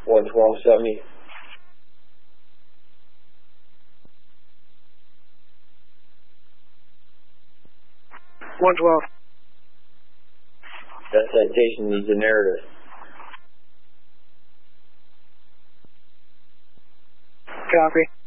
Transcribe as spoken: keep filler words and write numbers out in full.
one twelve seventy. one twelve. That citation needs a narrative. Copy.